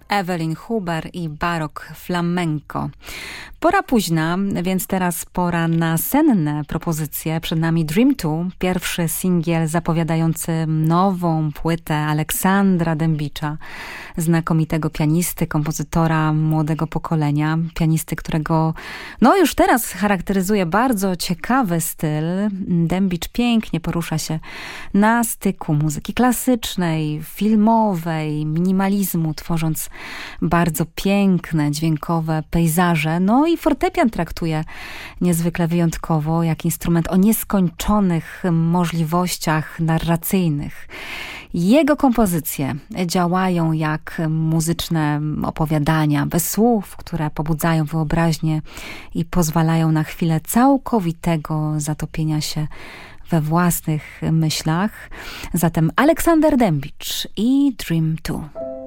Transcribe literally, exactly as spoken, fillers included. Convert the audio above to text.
Evelyn Huber i Barok Flamenco. Pora późna, więc teraz pora na senne propozycje. Przed nami Dream two, pierwszy singiel zapowiadający nową płytę Aleksandra Dębicza, znakomitego pianisty, kompozytora młodego pokolenia, pianisty, którego no już teraz charakteryzuje bardzo ciekawy styl. Dębicz pięknie porusza się na styku muzyki klasycznej, filmowej, minimalizmu, tworząc bardzo piękne, dźwiękowe pejzaże. No i fortepian traktuje niezwykle wyjątkowo, jak instrument o nieskończonych możliwościach narracyjnych. Jego kompozycje działają jak muzyczne opowiadania bez słów, które pobudzają wyobraźnię i pozwalają na chwilę całkowitego zatopienia się we własnych myślach. Zatem Aleksander Dębicz i Dream two.